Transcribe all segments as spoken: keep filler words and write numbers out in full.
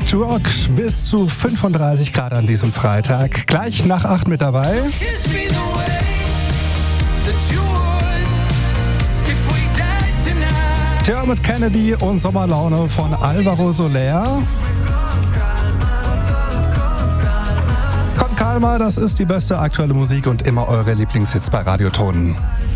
to Rock bis zu fünfunddreißig Grad an diesem Freitag. Gleich nach acht mit dabei. Dermot Kennedy und Sommerlaune von Alvaro Soler. Con Calma, das ist die beste aktuelle Musik und immer eure Lieblingshits bei Radioton.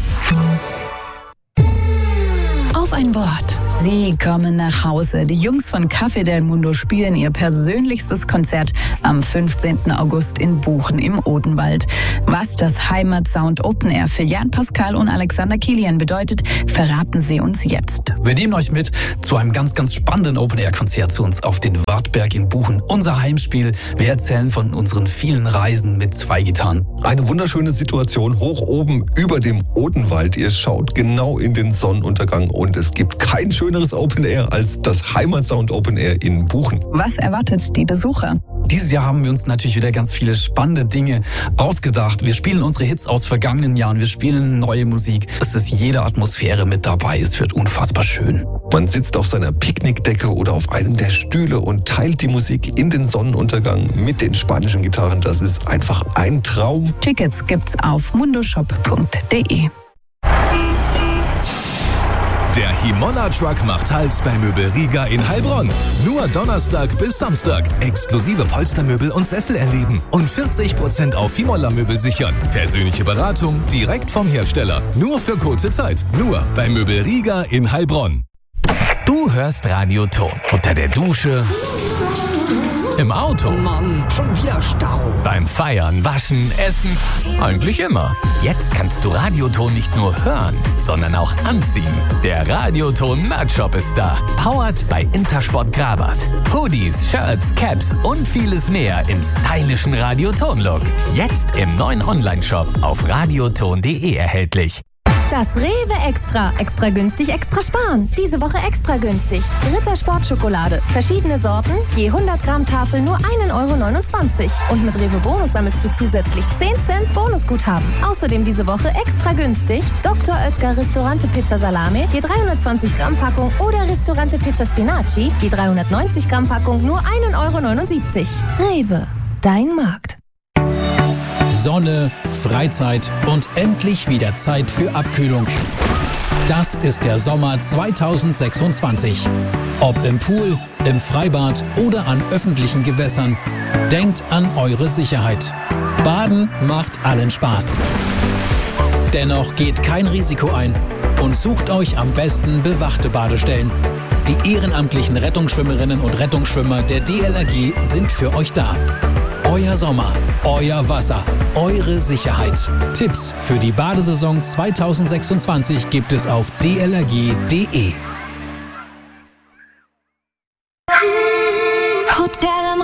Auf ein Wort. Sie kommen nach Hause. Die Jungs von Café del Mundo spielen ihr persönlichstes Konzert am fünfzehnten August in Buchen im Odenwald. Was das Heimatsound Open Air für Jan Pascal und Alexander Kilian bedeutet, verraten sie uns jetzt. Wir nehmen euch mit zu einem ganz, ganz spannenden Open Air Konzert zu uns auf den Wartberg in Buchen. Unser Heimspiel. Wir erzählen von unseren vielen Reisen mit zwei Gitarren. Eine wunderschöne Situation hoch oben über dem Odenwald. Ihr schaut genau in den Sonnenuntergang und es gibt kein schönes Open Air als das Heimatsound Open Air in Buchen. Was erwartet die Besucher? Dieses Jahr haben wir uns natürlich wieder ganz viele spannende Dinge ausgedacht. Wir spielen unsere Hits aus vergangenen Jahren, wir spielen neue Musik. Es ist jede Atmosphäre mit dabei, es wird unfassbar schön. Man sitzt auf seiner Picknickdecke oder auf einem der Stühle und teilt die Musik in den Sonnenuntergang mit den spanischen Gitarren. Das ist einfach ein Traum. Tickets gibt's auf mundoshop punkt de. Der Himolla Truck macht Halt bei Möbel Riga in Heilbronn. Nur Donnerstag bis Samstag. Exklusive Polstermöbel und Sessel erleben. Und vierzig Prozent auf Himolla-Möbel sichern. Persönliche Beratung direkt vom Hersteller. Nur für kurze Zeit. Nur bei Möbel Riga in Heilbronn. Du hörst Radioton. Unter der Dusche. Im Auto. Mann, schon wieder Stau. Beim Feiern, Waschen, Essen. Eigentlich immer. Jetzt kannst du Radioton nicht nur hören, sondern auch anziehen. Der Radioton Merch-Shop ist da. Powered bei Intersport Grabat. Hoodies, Shirts, Caps und vieles mehr im stylischen Radioton-Look. Jetzt im neuen Online-Shop auf radioton punkt de erhältlich. Das Rewe Extra. Extra günstig, extra sparen. Diese Woche extra günstig. Ritter Sportschokolade. Verschiedene Sorten, je hundert Gramm Tafel nur ein Euro neunundzwanzig. Und mit Rewe Bonus sammelst du zusätzlich zehn Cent Bonusguthaben. Außerdem diese Woche extra günstig Doktor Oetker Ristorante Pizza Salame, je dreihundertzwanzig Gramm Packung oder Ristorante Pizza Spinaci, je dreihundertneunzig Gramm Packung nur ein Euro neunundsiebzig. Rewe, dein Markt. Sonne, Freizeit und endlich wieder Zeit für Abkühlung. Das ist der Sommer zweitausendsechsundzwanzig. Ob im Pool, im Freibad oder an öffentlichen Gewässern, denkt an eure Sicherheit. Baden macht allen Spaß. Dennoch geht kein Risiko ein und sucht euch am besten bewachte Badestellen. Die ehrenamtlichen Rettungsschwimmerinnen und Rettungsschwimmer der D L R G sind für euch da. Euer Sommer, euer Wasser, eure Sicherheit. Tipps für die Badesaison zweitausendsechsundzwanzig gibt es auf d l r g punkt de. Hotel im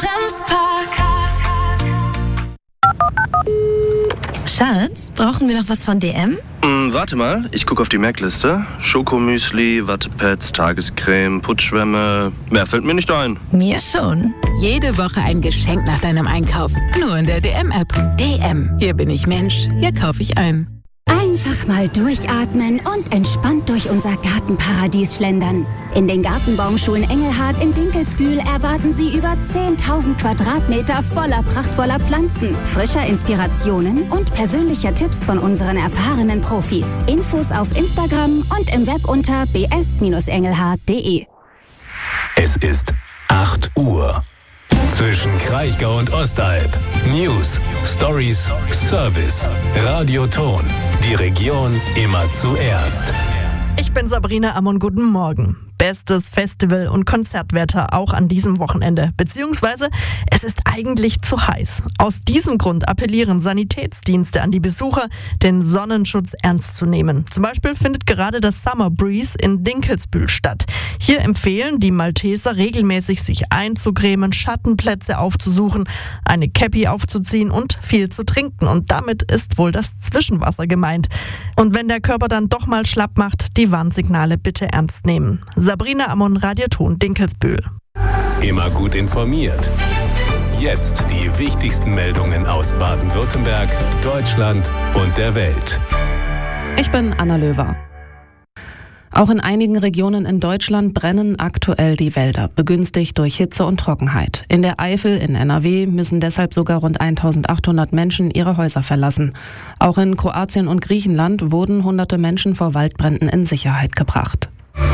Remspark. Schatz, brauchen wir noch was von D M? Mm, warte mal, ich gucke auf die Merkliste. Schokomüsli, Wattepads, Tagescreme, Putzschwämme. Mehr fällt mir nicht ein. Mir schon. Jede Woche ein Geschenk nach deinem Einkauf. Nur in der D M-App. D M. Hier bin ich Mensch. Hier kaufe ich ein. Einfach mal durchatmen und entspannt durch unser Gartenparadies schlendern. In den Gartenbaumschulen Engelhard in Dinkelsbühl erwarten Sie über zehntausend Quadratmeter voller prachtvoller Pflanzen, frischer Inspirationen und persönlicher Tipps von unseren erfahrenen Profis. Infos auf Instagram und im Web unter b s engelhard punkt de. Es ist acht Uhr. Zwischen Kraichgau und Ostalb. News, Stories, Service. Radioton. Die Region immer zuerst. Ich bin Sabrina Ammon, guten Morgen. Bestes Festival- und Konzertwetter auch an diesem Wochenende. Beziehungsweise es ist eigentlich zu heiß. Aus diesem Grund appellieren Sanitätsdienste an die Besucher, den Sonnenschutz ernst zu nehmen. Zum Beispiel findet gerade das Summer Breeze in Dinkelsbühl statt. Hier empfehlen die Malteser regelmäßig, sich einzucremen, Schattenplätze aufzusuchen, eine Käppi aufzuziehen und viel zu trinken. Und damit ist wohl das Zwischenwasser gemeint. Und wenn der Körper dann doch mal schlapp macht, die Warnsignale bitte ernst nehmen. Sabrina Ammon, Radioton Dinkelsbühl. Immer gut informiert. Jetzt die wichtigsten Meldungen aus Baden-Württemberg, Deutschland und der Welt. Ich bin Anna Löwer. Auch in einigen Regionen in Deutschland brennen aktuell die Wälder, begünstigt durch Hitze und Trockenheit. In der Eifel, in N R W, müssen deshalb sogar rund eintausendachthundert Menschen ihre Häuser verlassen. Auch in Kroatien und Griechenland wurden hunderte Menschen vor Waldbränden in Sicherheit gebracht.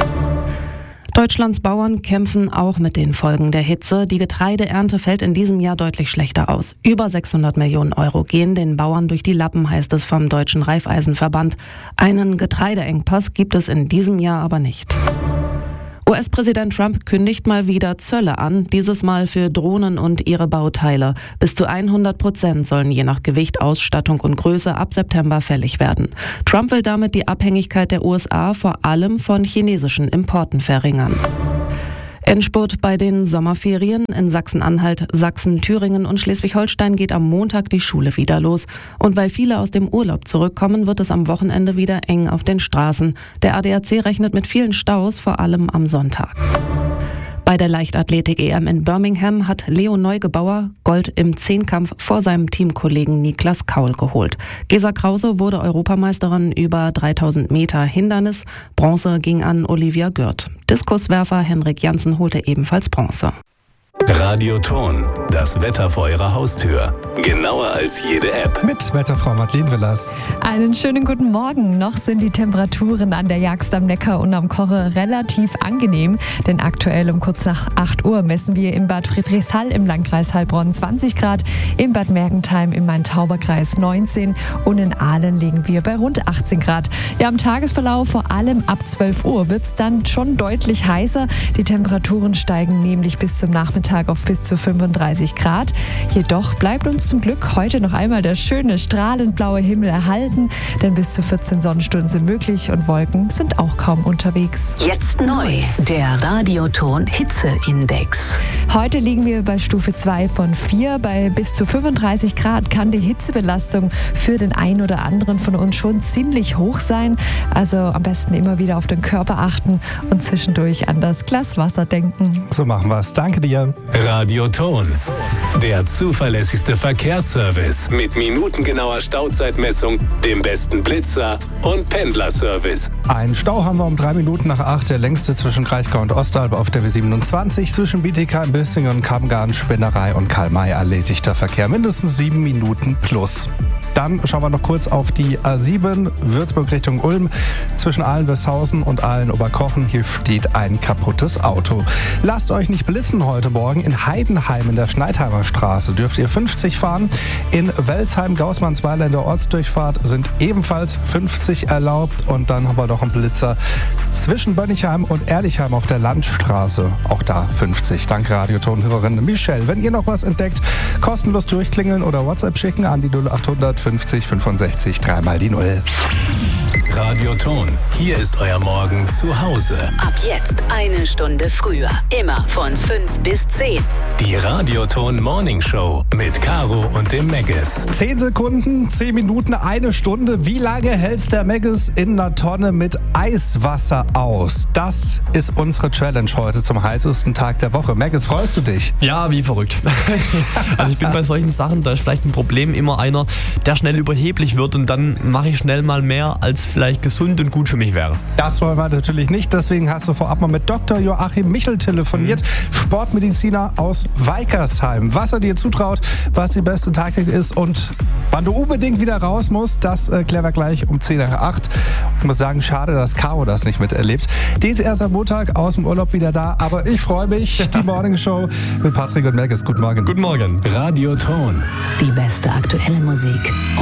Deutschlands Bauern kämpfen auch mit den Folgen der Hitze. Die Getreideernte fällt in diesem Jahr deutlich schlechter aus. Über sechshundert Millionen Euro gehen den Bauern durch die Lappen, heißt es vom Deutschen Raiffeisenverband. Einen Getreideengpass gibt es in diesem Jahr aber nicht. U S-Präsident Trump kündigt mal wieder Zölle an, dieses Mal für Drohnen und ihre Bauteile. Bis zu hundert Prozent sollen je nach Gewicht, Ausstattung und Größe ab September fällig werden. Trump will damit die Abhängigkeit der U S A vor allem von chinesischen Importen verringern. Endspurt bei den Sommerferien. In Sachsen-Anhalt, Sachsen, Thüringen und Schleswig-Holstein geht am Montag die Schule wieder los. Und weil viele aus dem Urlaub zurückkommen, wird es am Wochenende wieder eng auf den Straßen. Der A D A C rechnet mit vielen Staus, vor allem am Sonntag. Bei der Leichtathletik-E M in Birmingham hat Leo Neugebauer Gold im Zehnkampf vor seinem Teamkollegen Niklas Kaul geholt. Gesa Krause wurde Europameisterin über dreitausend Meter Hindernis. Bronze ging an Olivia Gürt. Diskuswerfer Henrik Janssen holte ebenfalls Bronze. Radioton, das Wetter vor Ihrer Haustür. Genauer als jede App. Mit Wetterfrau Madeleine Willers. Einen schönen guten Morgen. Noch sind die Temperaturen an der Jagst am Neckar und am Koche relativ angenehm. Denn aktuell um kurz nach acht Uhr messen wir in Bad Friedrichshall im Landkreis Heilbronn zwanzig Grad, in Bad Mergentheim im Main-Tauber-Kreis neunzehn und in Aalen liegen wir bei rund achtzehn Grad. Ja, im Tagesverlauf, vor allem ab zwölf Uhr, wird es dann schon deutlich heißer. Die Temperaturen steigen nämlich bis zum Nachmittag auf bis zu fünfunddreißig Grad. Jedoch bleibt uns zum Glück heute noch einmal der schöne, strahlend blaue Himmel erhalten, denn bis zu vierzehn Sonnenstunden sind möglich und Wolken sind auch kaum unterwegs. Jetzt neu, der Radioton Hitzeindex. Heute liegen wir bei Stufe zwei von vier. Bei bis zu fünfunddreißig Grad kann die Hitzebelastung für den einen oder anderen von uns schon ziemlich hoch sein. Also am besten immer wieder auf den Körper achten und zwischendurch an das Glas Wasser denken. So machen wir es. Danke dir. Radioton, der zuverlässigste Verkehrsservice mit minutengenauer Stauzeitmessung, dem besten Blitzer und Pendlerservice. Ein Stau haben wir um drei Minuten nach acht, der längste zwischen Kraichgau und Ostalb auf der W siebenundzwanzig, zwischen B T K in Bissingen und Kammgarn, Spinnerei und Karl-May erledigter Verkehr, mindestens sieben Minuten plus. Dann schauen wir noch kurz auf die A sieben, Würzburg Richtung Ulm, zwischen Aalen-Westhausen und Aalen-Oberkochen. Hier steht ein kaputtes Auto. Lasst euch nicht blitzen heute Morgen. In Heidenheim in der Schneidheimer Straße dürft ihr fünfzig fahren. In Welzheim-Gaußmannsweiler in der Ortsdurchfahrt sind ebenfalls fünfzig erlaubt. Und dann haben wir noch einen Blitzer zwischen Bönnichheim und Ehrlichheim auf der Landstraße. Auch da fünfzig. Dank Radioton-Hörerin Michelle. Wenn ihr noch was entdeckt, kostenlos durchklingeln oder WhatsApp schicken an die null achthundert fünfzig fünfundsechzig dreimal die Null. Radioton, hier ist euer Morgen zu Hause. Ab jetzt eine Stunde früher. Immer von fünf bis zehn. Die Radioton Morning Show mit Caro und dem Meggis. Zehn Sekunden, zehn Minuten, eine Stunde. Wie lange hält's der Meggis in einer Tonne mit Eiswasser aus? Das ist unsere Challenge heute zum heißesten Tag der Woche. Meggis, freust du dich? Ja, wie verrückt. Also ich bin bei solchen Sachen, da ist vielleicht ein Problem immer einer, der schnell überheblich wird und dann mache ich schnell mal mehr, als vielleicht gesund und gut für mich wäre. Das wollen wir natürlich nicht, deswegen hast du vorab mal mit Doktor Joachim Michel telefoniert, mhm. Sportmediziner aus Weikersheim. Was er dir zutraut, was die beste Taktik ist und wann du unbedingt wieder raus musst, das äh, klären wir gleich um zehn nach acht. Ich muss sagen, schade, dass Caro das nicht miterlebt. Die ist erst am Montag aus dem Urlaub wieder da, aber ich freue mich. Die Morning Show mit Patrick und Meggis. Guten Morgen. Guten Morgen. Radioton. Die beste aktuelle Musik